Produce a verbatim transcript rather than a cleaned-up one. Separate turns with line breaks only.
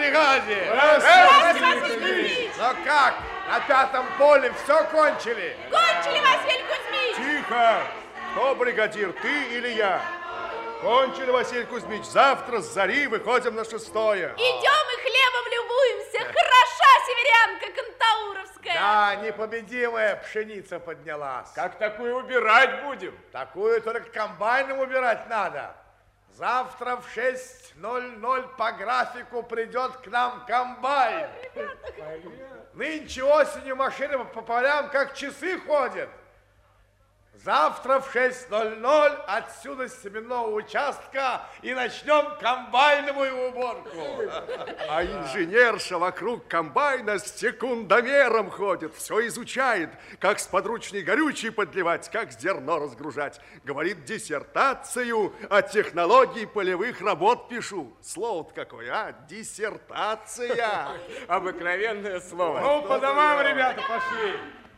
бригаде.
Здравствуйте, Василий Кузьмич.
Ну как, на пятом поле все кончили?
Кончили, Василий Кузьмич.
Тихо! Кто бригадир, ты или я? Кончили, Василий Кузьмич. Завтра с зари выходим на шестое.
Идем и хлебом любуемся. Хороша северянка кантауровская.
Да, непобедимая пшеница поднялась.
Как такую убирать будем?
Такую только комбайном убирать надо. Завтра в шесть ноль ноль по графику придет к нам комбайн. Нынче осенью машины по полям как часы ходят. Завтра в шесть ноль ноль отсюда с семенного участка и начнем комбайновую уборку.
А инженерша вокруг комбайна с секундомером ходит, все изучает, как сподручней горючий подливать, как зерно разгружать. Говорит, диссертацию о технологии полевых работ пишу. Слово-то какое, а? Диссертация.
Обыкновенное слово.
Ну, по домам, ребята, пошли.